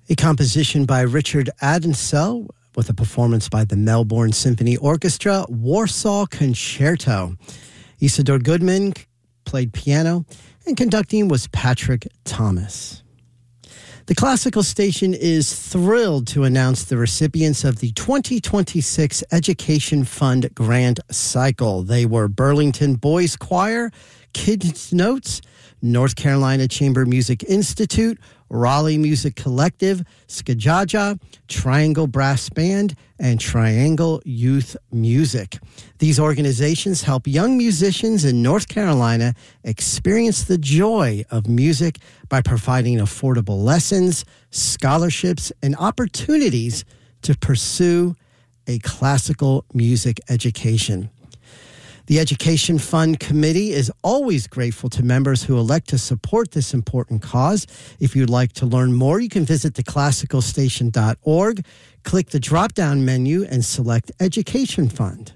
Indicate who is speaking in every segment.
Speaker 1: A composition by Richard Adensel with a performance by the Melbourne Symphony Orchestra, Warsaw Concerto. Isidore Goodman played piano, and conducting was Patrick Thomas. The Classical Station is thrilled to announce the recipients of the 2026 Education Fund Grant Cycle. They were Burlington Boys Choir, Kids Notes, North Carolina Chamber Music Institute, Raleigh Music Collective, Skajaja, Triangle Brass Band, and Triangle Youth Music. These organizations help young musicians in North Carolina experience the joy of music by providing affordable lessons, scholarships, and opportunities to pursue a classical music education. The Education Fund Committee is always grateful to members who elect to support this important cause. If you'd like to learn more, you can visit theclassicalstation.org, click the drop-down menu, and select Education Fund.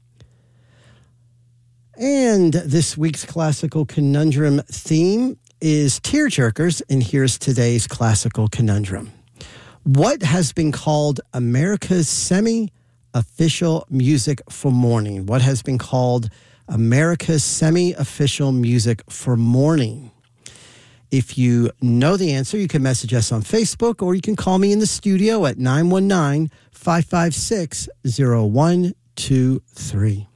Speaker 1: And this week's Classical Conundrum theme is tearjerkers, and here's today's Classical Conundrum. What has been called America's semi-official music for mourning? What has been called America's semi-official music for mourning? If you know the answer, you can message us on Facebook, or you can call me in the studio at 919-556-0123.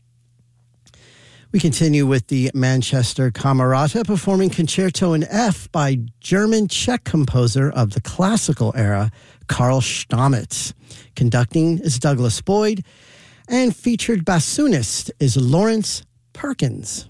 Speaker 1: We continue with the Manchester Camerata performing Concerto in F by German-Czech composer of the classical era, Karl Stamitz. Conducting is Douglas Boyd, and featured bassoonist is Lawrence Perkins.